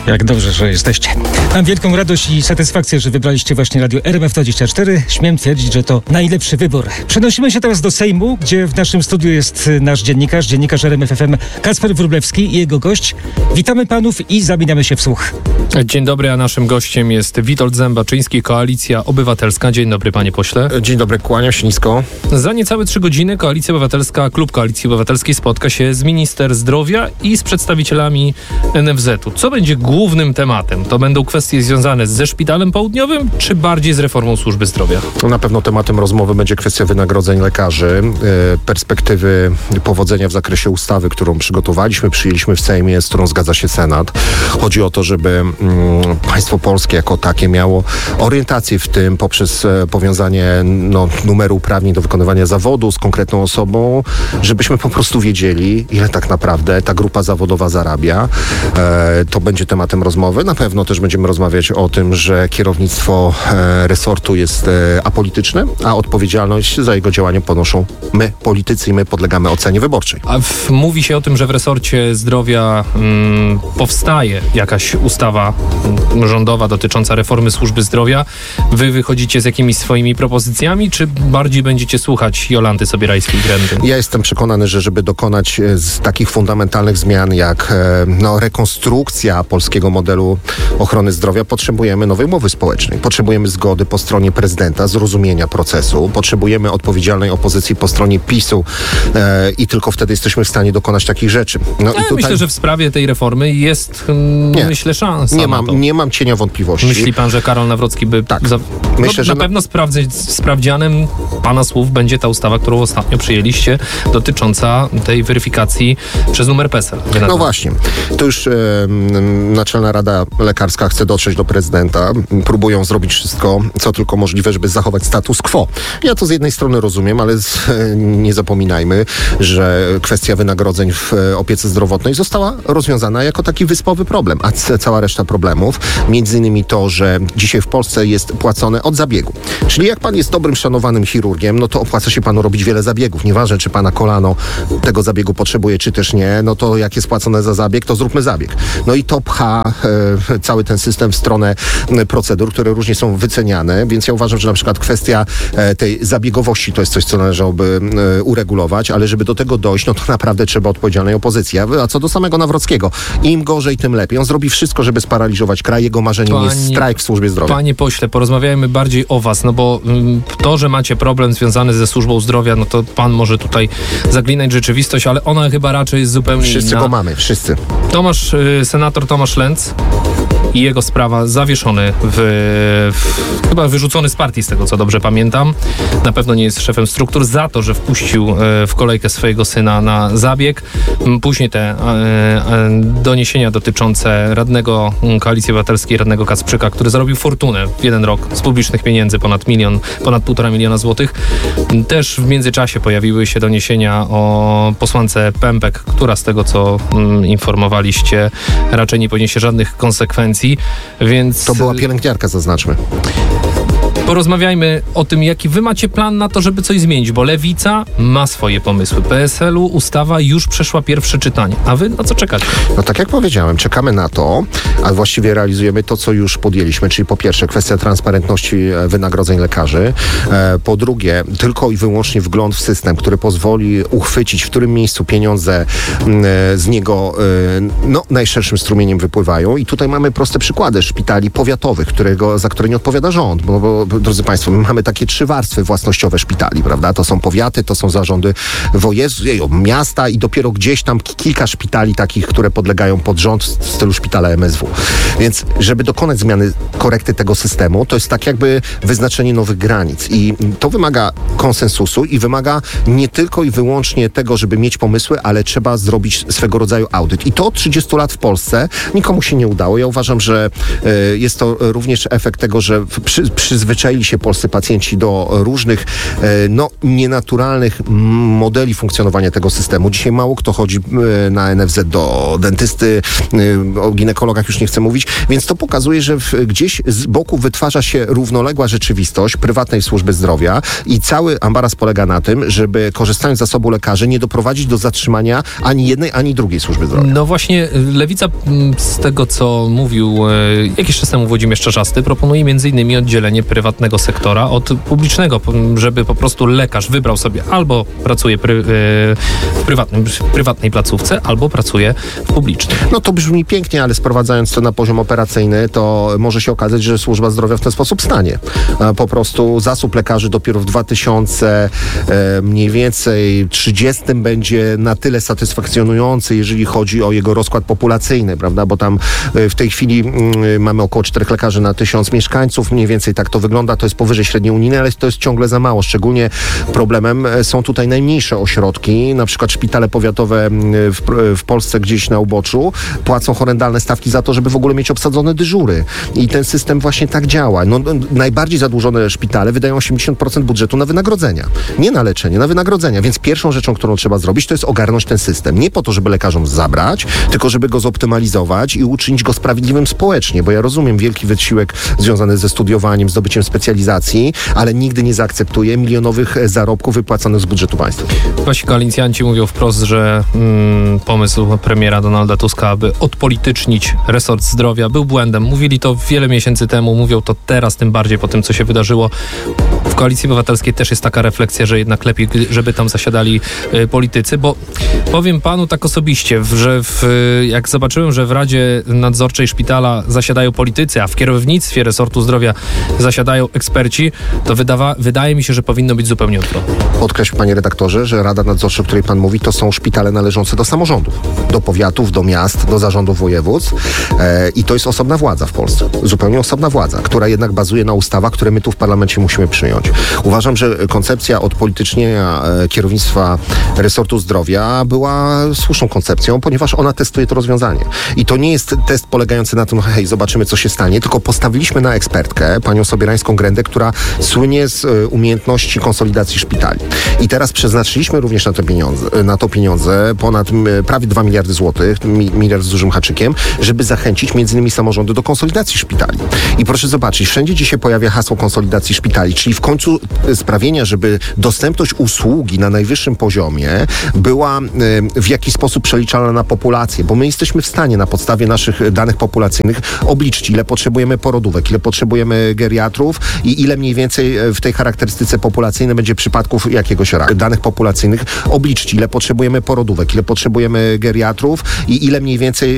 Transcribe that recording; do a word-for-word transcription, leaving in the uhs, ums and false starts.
Jak dobrze, że jesteście. Mam wielką radość i satysfakcję, że wybraliście właśnie Radio R M F dwadzieścia cztery. Śmiem twierdzić, że to najlepszy wybór. Przenosimy się teraz do Sejmu, gdzie w naszym studiu jest nasz dziennikarz, dziennikarz R M F F M Kacper Wróblewski i jego gość. Witamy panów i zamieniamy się w słuch. Dzień dobry, a naszym gościem jest Witold Zębaczyński, Koalicja Obywatelska. Dzień dobry, panie pośle. Dzień dobry, kłaniam się nisko. Za niecałe trzy godziny Koalicja Obywatelska, klub Koalicji Obywatelskiej spotka się z minister zdrowia i z przedstawicielami N F Z u. Co będzie głównym tematem? To będą kwestie związane ze Szpitalem Południowym, czy bardziej z reformą służby zdrowia? Na pewno tematem rozmowy będzie kwestia wynagrodzeń lekarzy, perspektywy powodzenia w zakresie ustawy, którą przygotowaliśmy, przyjęliśmy w Sejmie, z którą zgadza się Senat. Chodzi o to, żeby mm, państwo polskie jako takie miało orientację w tym poprzez e, powiązanie no, numeru uprawnień do wykonywania zawodu z konkretną osobą, żebyśmy po prostu wiedzieli, ile tak naprawdę ta grupa zawodowa zarabia. E, to będzie tematem rozmowy. Na pewno też będziemy rozmawiać o tym, że kierownictwo e, resortu jest e, apolityczne, a odpowiedzialność za jego działanie ponoszą my, politycy, i my podlegamy ocenie wyborczej. A w, mówi się o tym, że w resorcie zdrowia mm, powstaje jakaś ustawa mm, rządowa dotycząca reformy służby zdrowia. Wy wychodzicie z jakimiś swoimi propozycjami, czy bardziej będziecie słuchać Jolanty Sobierajskiej-Grędy? Ja jestem przekonany, że żeby dokonać z takich fundamentalnych zmian jak no, rekonstrukcja polskiego modelu ochrony zdrowia, potrzebujemy nowej umowy społecznej. Potrzebujemy zgody po stronie prezydenta, zrozumienia procesu. Potrzebujemy odpowiedzialnej opozycji po stronie PiSu e, i tylko wtedy jesteśmy w stanie dokonać takich rzeczy. No, ja i tutaj... Myślę, że w sprawie tej reformy jest, hmm, nie, myślę, szansa nie na mam, to. Nie mam cienia wątpliwości. Myśli pan, że Karol Nawrocki by... Tak. Za... Myślę, no, że na na... pewno sprawdzy... sprawdzianem pana słów będzie ta ustawa, którą ostatnio przyjęliście, dotycząca tej weryfikacji przez numer PESEL. No właśnie. To już e, Naczelna Rada Lekarska chce dotrzeć do prezydenta. Próbują zrobić wszystko, co tylko możliwe, żeby zachować status quo. Ja to z jednej strony rozumiem, ale z, e, nie zapominajmy, że kwestia wynagrodzeń w e, opiece zdrowotnej została rozwiązana jako taki wyspowy problem, a c- cała reszta problemów, między innymi to, że dzisiaj w Polsce jest płacone od zabiegu. Czyli jak pan jest dobrym, szanowanym chirurgiem, no to opłaca się panu robić wiele zabiegów. Nieważne, czy pana kolano tego zabiegu potrzebuje, czy też nie, no to jak jest płacone za zabieg, to zróbmy zabieg. No i to pcha e, cały ten system w stronę e, procedur, które różnie są wyceniane, więc ja uważam, że na przykład kwestia e, tej zabiegowości to jest coś, co należałoby e, uregulować, ale żeby do tego dojść, no to naprawdę trzeba odpowiedzialnej opozycji. A, a co do samego Nawrockiego, im gorzej, tym lepiej. On zrobi wszystko, żeby sparaliżować kraj. Jego marzeniem Panie, jest strajk w służbie zdrowia. Panie pośle, porozmawiajmy bardziej o was, no bo mm, to, że macie problem związany ze służbą zdrowia, no to pan może tutaj zaglinać rzeczywistość, ale ona chyba raczej jest zupełnie Wszyscy inna. go mamy, wszyscy. Tomasz, y, senator Tomasz Lenz i jego sprawa zawieszony, w, w, chyba wyrzucony z partii, z tego co dobrze pamiętam. Na pewno nie jest szefem struktur za to, że wpuścił y, w kolejkę swojego syna na zabieg. Później te y, y, doniesienia dotyczące radnego Koalicji Obywatelskiej, radnego Kasprzyka, który zarobił fortunę w jeden rok z publicznych pieniędzy, ponad milion, ponad półtora miliona złotych. Też w międzyczasie pojawiły się doniesienia o posłance Pępek, która z tego co mm, informowaliście raczej nie poniesie żadnych konsekwencji, więc... To była pielęgniarka, zaznaczmy. Porozmawiajmy o tym, jaki wy macie plan na to, żeby coś zmienić, bo Lewica ma swoje pomysły. P S L u ustawa już przeszła pierwsze czytanie. A wy na co czekacie? No tak jak powiedziałem, czekamy na to, a właściwie realizujemy to, co już podjęliśmy, czyli po pierwsze kwestia transparentności wynagrodzeń lekarzy, e, po drugie tylko i wyłącznie wgląd w system, który pozwoli uchwycić, w którym miejscu pieniądze e, z niego e, no, najszerszym strumieniem wypływają i tutaj mamy proste przykłady szpitali powiatowych, którego, za które nie odpowiada rząd, bo, bo drodzy państwo, my mamy takie trzy warstwy własnościowe szpitali, prawda? To są powiaty, to są zarządy województw, miasta i dopiero gdzieś tam kilka szpitali takich, które podlegają pod rząd w stylu szpitala M S W. Więc żeby dokonać zmiany, korekty tego systemu, to jest tak jakby wyznaczenie nowych granic i to wymaga konsensusu i wymaga nie tylko i wyłącznie tego, żeby mieć pomysły, ale trzeba zrobić swego rodzaju audyt. I to od trzydziestu lat w Polsce nikomu się nie udało. Ja uważam, że y, jest to również efekt tego, że przy, przyzwyczajenie przyzwyczaili się polscy pacjenci do różnych, no, nienaturalnych modeli funkcjonowania tego systemu. Dzisiaj mało kto chodzi na N F Z do dentysty, o ginekologach już nie chcę mówić, więc to pokazuje, że w, gdzieś z boku wytwarza się równoległa rzeczywistość prywatnej służby zdrowia i cały ambaras polega na tym, żeby korzystając z zasobu lekarzy nie doprowadzić do zatrzymania ani jednej, ani drugiej służby zdrowia. No właśnie, Lewica z tego, co mówił jakiś czas temu Włodzimierz Czarzasty, proponuje między innymi oddzielenie prywatnego sektora od publicznego, żeby po prostu lekarz wybrał sobie albo pracuje pry, w, prywatnym, w prywatnej placówce, albo pracuje w publicznej. No to brzmi pięknie, ale sprowadzając to na poziom operacyjny, to może się okazać, że służba zdrowia w ten sposób stanie. Po prostu zasób lekarzy dopiero w dwa tysiące mniej więcej trzydziestym będzie na tyle satysfakcjonujący, jeżeli chodzi o jego rozkład populacyjny, prawda, bo tam w tej chwili mamy około czterech lekarzy na tysiąc mieszkańców, mniej więcej tak to wygląda, to jest powyżej średniej unijnej, ale to jest ciągle za mało. Szczególnie problemem są tutaj najmniejsze ośrodki, na przykład szpitale powiatowe w, w Polsce gdzieś na uboczu płacą horrendalne stawki za to, żeby w ogóle mieć obsadzone dyżury. I ten system właśnie tak działa. No, najbardziej zadłużone szpitale wydają osiemdziesiąt procent budżetu na wynagrodzenia. Nie na leczenie, na wynagrodzenia. Więc pierwszą rzeczą, którą trzeba zrobić, to jest ogarnąć ten system. Nie po to, żeby lekarzom zabrać, tylko żeby go zoptymalizować i uczynić go sprawiedliwym społecznie, bo ja rozumiem wielki wysiłek związany ze studiowaniem, zdobyciem specjalizacji, ale nigdy nie zaakceptuję milionowych zarobków wypłacanych z budżetu państwa. Wasi koalicjanci mówią wprost, że mm, pomysł premiera Donalda Tuska, aby odpolitycznić resort zdrowia, był błędem. Mówili to wiele miesięcy temu, mówią to teraz, tym bardziej po tym, co się wydarzyło. W Koalicji Obywatelskiej też jest taka refleksja, że jednak lepiej, żeby tam zasiadali y, politycy, bo powiem panu tak osobiście, że w, jak zobaczyłem, że w Radzie Nadzorczej Szpitala zasiadają politycy, a w kierownictwie resortu zdrowia zasiadają eksperci, to wydawa, wydaje mi się, że powinno być zupełnie odwrotnie. Podkreśl, panie redaktorze, że Rada Nadzorcza, o której pan mówi, to są szpitale należące do samorządów, do powiatów, do miast, do zarządów województw e, i to jest osobna władza w Polsce. Zupełnie osobna władza, która jednak bazuje na ustawach, które my tu w parlamencie musimy przyjąć. Uważam, że koncepcja odpolitycznienia e, kierownictwa resortu zdrowia była słuszną koncepcją, ponieważ ona testuje to rozwiązanie. I to nie jest test polegający na tym, hej, zobaczymy, co się stanie, tylko postawiliśmy na ekspertkę, panią Sobierańską-Grendę, która słynie z e, umiejętności konsolidacji szpitali. I teraz przeznaczyliśmy również na to pieniądze, na to pieniądze ponad m, prawie dwa miliardy złotych, mi, miliard z dużym haczykiem, żeby zachęcić między innymi samorządy do konsolidacji szpitali. I proszę zobaczyć, wszędzie gdzie się pojawia hasło konsolidacji szpitali, czyli w końcu sprawienia, żeby dostępność usługi na najwyższym poziomie była y, w jakiś sposób przeliczalna na populację, bo my jesteśmy w stanie na podstawie naszych danych populacyjnych obliczyć, ile potrzebujemy porodówek, ile potrzebujemy geriatrów i ile mniej więcej w tej charakterystyce populacyjnej będzie przypadków jakiegoś raku. Danych populacyjnych obliczyć, ile potrzebujemy porodówek, ile potrzebujemy geriatrów i ile mniej więcej